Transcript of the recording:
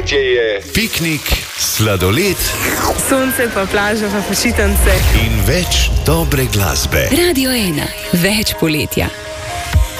Poletje je piknik, sladoled, sonce pa plaža pa počitnice in več dobre glasbe. Radio 1, več poletja.